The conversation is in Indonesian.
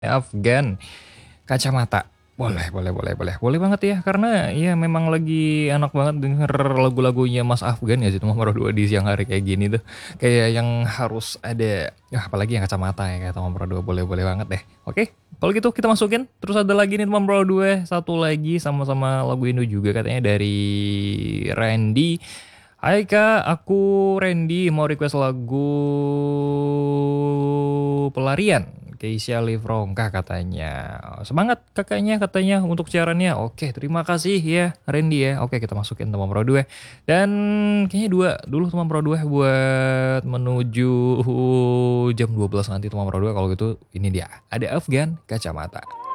Afgan, kacamata. Boleh banget ya, karena ya memang lagi enak banget denger lagu-lagunya Mas Afgan ya sih nomor 2 di siang hari kayak gini tuh. Kayak yang harus ada, ya apalagi yang kacamata ya kayak nomor 2 boleh banget deh. Oke, kalau gitu kita masukin. Terus ada lagi nih nomor 2, satu lagi sama-sama lagu Indo juga katanya dari Randy. Hai kak, aku Randy mau request lagu pelarian. Keisha Livrongkah katanya. Semangat kakaknya katanya untuk siarannya. Oke, terima kasih ya Randy ya. Oke, kita masukin teman Pro 2. Dan kayaknya dua dulu teman Pro 2 buat menuju jam 12 nanti teman Pro 2. Kalau gitu ini dia. Ada Afgan Kacamata.